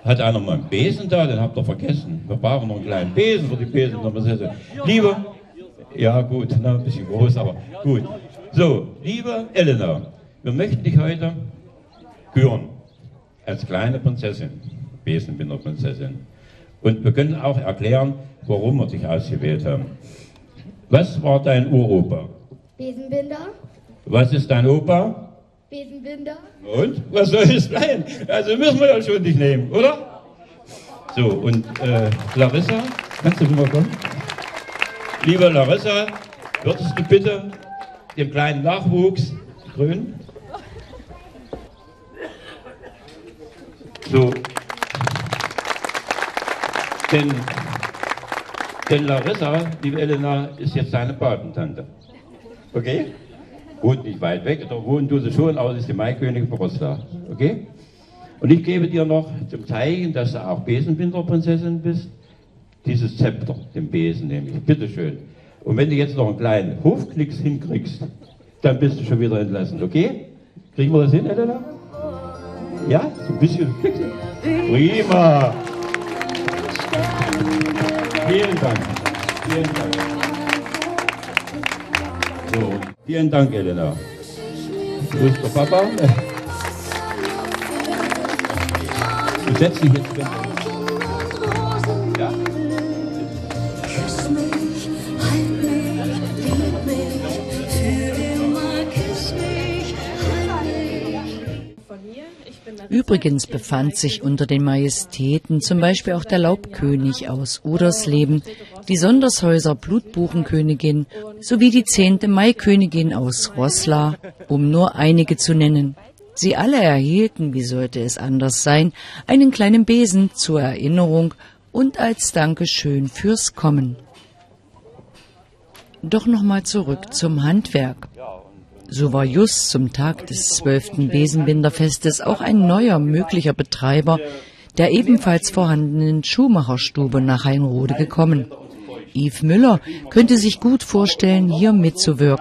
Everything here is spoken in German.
Hat einer mal einen Besen da? Den habt ihr vergessen. Wir brauchen noch einen kleinen Besen für die Besenprinzessin. Liebe, ja gut, na, ein bisschen groß, aber gut. So, liebe Elena, wir möchten dich heute küren. Als kleine Prinzessin, Besenbinderprinzessin. Und wir können auch erklären, warum wir dich ausgewählt haben. Was war dein Uropa? Besenbinder. Was ist dein Opa? Besenbinder. Und? Was soll es sein? Also müssen wir ja schon dich nehmen, oder? So, und Larissa, kannst du mal kommen? Liebe Larissa, würdest du bitte dem kleinen Nachwuchs grün? So. Denn Larissa, liebe Elena, ist jetzt deine Patentante. Okay? Wohnt nicht weit weg, oder wohnen tut sie schon, aber ist die Maikönigin von Rostock. Okay? Und ich gebe dir noch zum Zeichen, dass du auch Besenbinderprinzessin bist, dieses Zepter, den Besen nämlich. Bitteschön. Und wenn du jetzt noch einen kleinen Hofknicks hinkriegst, dann bist du schon wieder entlassen. Okay? Kriegen wir das hin, Elena? Ja? So ein bisschen. Prima! Vielen Dank. Vielen Dank. So, vielen Dank, Elena. Grüß der Papa. Du setzt dich jetzt bitte. Ja? Küss mich, halt mich, lieb mich, für immer küss mich, halt mich. Übrigens befand sich unter den Majestäten zum Beispiel auch der Laubkönig aus Udersleben, die Sondershäuser Blutbuchenkönigin sowie die 10. Maikönigin aus Roßla, um nur einige zu nennen. Sie alle erhielten, wie sollte es anders sein, einen kleinen Besen zur Erinnerung und als Dankeschön fürs Kommen. Doch nochmal zurück zum Handwerk. So war just zum Tag des 12. Besenbinderfestes auch ein neuer möglicher Betreiber der ebenfalls vorhandenen Schuhmacherstube nach Heinrode gekommen. Yves Müller könnte sich gut vorstellen, hier mitzuwirken.